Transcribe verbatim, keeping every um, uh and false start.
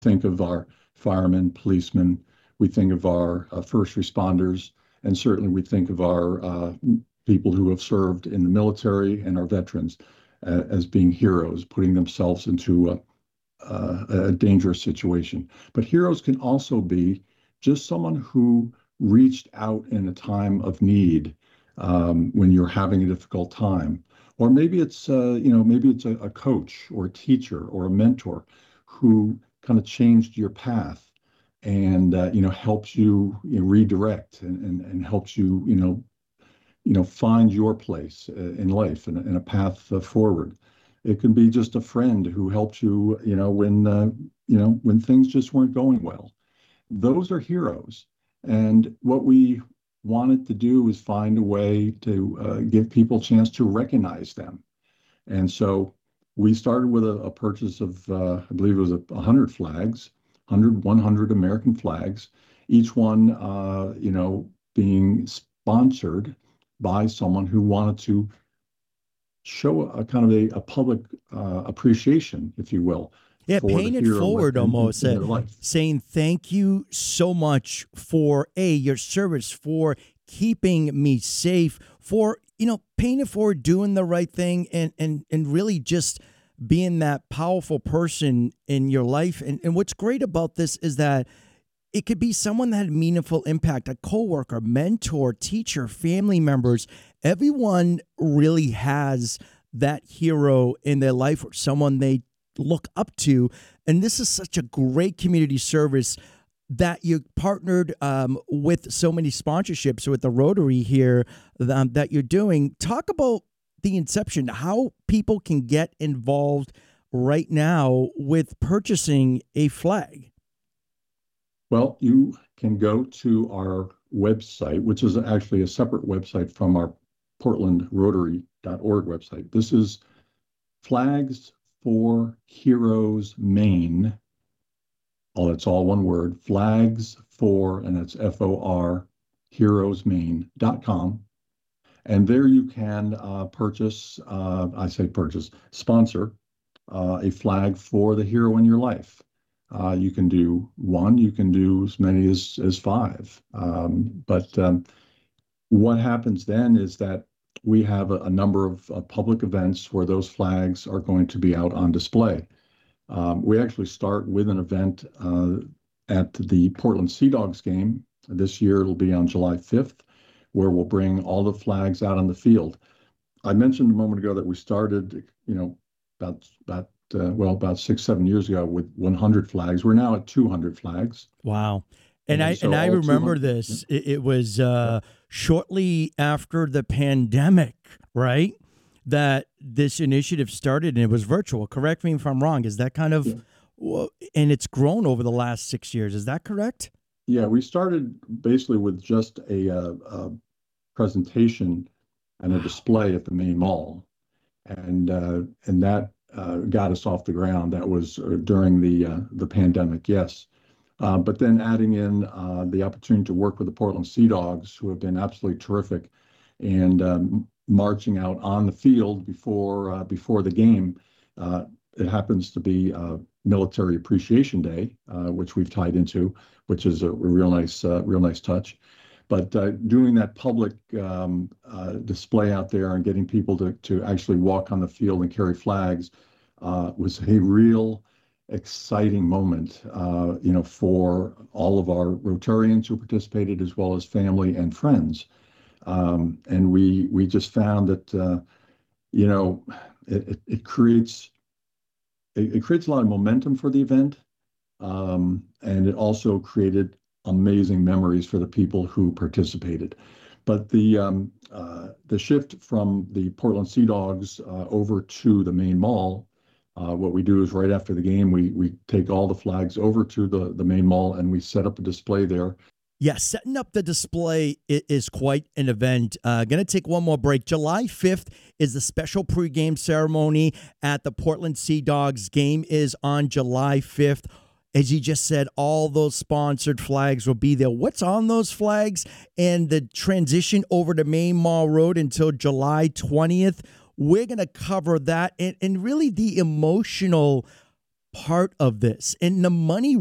think of our firemen, policemen, we think of our uh, first responders, and certainly we think of our uh, people who have served in the military and our veterans uh, as being heroes, putting themselves into a, uh, a dangerous situation. But heroes can also be just someone who reached out in a time of need um, when you're having a difficult time. Or maybe it's uh, you know maybe it's a, a coach or a teacher or a mentor who kind of changed your path and uh, you know helps you, you know, redirect and, and and helps you you know you know find your place uh, in life and, and a path uh, forward. It can be just a friend who helps you you know when uh, you know when things just weren't going well. Those are heroes. And what we wanted to do is find a way to uh, give people a chance to recognize them. And so we started with a, a purchase of, uh, I believe it was a, one hundred flags, one hundred, one hundred American flags, each one, uh, you know, being sponsored by someone who wanted to show a, kind of a, a public uh, appreciation, if you will, Yeah, for the paying it hero forward in, in, almost, in uh, their life. saying thank you so much for a your service, for keeping me safe, for you know paying it forward, doing the right thing, and and and really just being that powerful person in your life. And and what's great about this is that it could be someone that had meaningful impact, a coworker, mentor, teacher, family members. Everyone really has that hero in their life or someone they look up to. And this is such a great community service that you partnered um, with so many sponsorships with the Rotary here um, that you're doing. Talk about the inception, how people can get involved right now with purchasing a flag. Well, you can go to our website, which is actually a separate website from our portland rotary dot org website. This is Flags for Heroes Maine. Oh, that's all one word. Flags for, and that's F O R, heroes maine dot com. And there you can uh, purchase, uh, I say purchase, sponsor uh, a flag for the hero in your life. Uh, you can do one, you can do as many as, as five. Um, but um, what happens then is that we have a, a number of uh, public events where those flags are going to be out on display. Um, we actually start with an event uh, at the Portland Sea Dogs game. This year it'll be on July fifth, where we'll bring all the flags out on the field. I mentioned a moment ago that we started, you know, about about uh, well about six seven years ago with one hundred flags. We're now at two hundred flags, Wow. And and I and so I all remember two hundred. Yeah, this. It, it was yeah, uh, shortly after the pandemic, right? That this initiative started, and it was virtual. Correct me if I'm wrong. Is that kind of, yeah. well, and it's grown over the last six years. Is that correct? Yeah, we started basically with just a, uh, a presentation and a Wow. display at the main mall, and uh, and that uh, got us off the ground. That was uh, during the uh, the pandemic, yes. Uh, but then adding in uh, the opportunity to work with the Portland Sea Dogs, who have been absolutely terrific, and um, marching out on the field before uh, before the game. Uh, it happens to be uh, Military Appreciation Day, uh, which we've tied into, which is a real nice uh, real nice touch. But uh, doing that public um, uh, display out there and getting people to to actually walk on the field and carry flags uh, was a real exciting moment, uh, you know, for all of our Rotarians who participated, as well as family and friends. Um, and we we just found that uh, you know it, it, it creates it, it creates a lot of momentum for the event, um, and it also created amazing memories for the people who participated. But the um, uh, the shift from the Portland Sea Dogs uh, over to the main mall, uh, what we do is right after the game, we we take all the flags over to the the main mall and we set up a display there. Yeah, setting up the display is quite an event. Uh, going to take one more break. July fifth is the special pregame ceremony at the Portland Sea Dogs. Game is on July fifth. As you just said, all those sponsored flags will be there. What's on those flags and the transition over to Main Mall Road until July twentieth? We're going to cover that and, and really the emotional part of this. And the money